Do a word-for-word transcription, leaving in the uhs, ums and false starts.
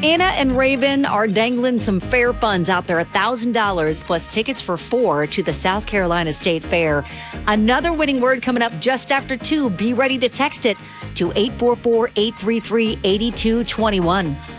Anna and Raven are dangling some fair funds out there, one thousand dollars plus tickets for four to the South Carolina State Fair. Another winning word coming up just after two. Be ready to text it to eight four four, eight three three, eight two two one.